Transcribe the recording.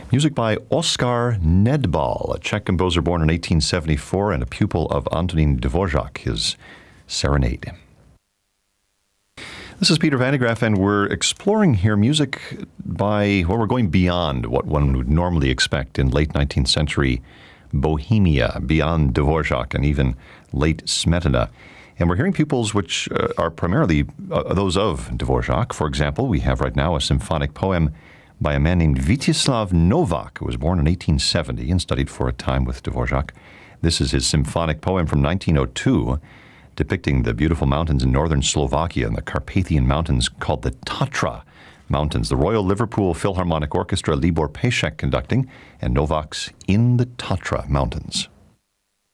Music by Oskar Nedbal, a Czech composer born in 1874 and a pupil of Antonín Dvořák, his Serenade. This is Peter Van de Graaff, and we're exploring here music we're going beyond what one would normally expect in late 19th century Bohemia, beyond Dvořák and even late Smetana. And we're hearing pupils which are primarily those of Dvořák. For example, we have right now a symphonic poem by a man named Vítězslav Novák, who was born in 1870 and studied for a time with Dvořák. This is his symphonic poem from 1902, depicting the beautiful mountains in northern Slovakia and the Carpathian Mountains called the Tatra Mountains. The Royal Liverpool Philharmonic Orchestra, Libor Pešek conducting, and Novák's In the Tatra Mountains.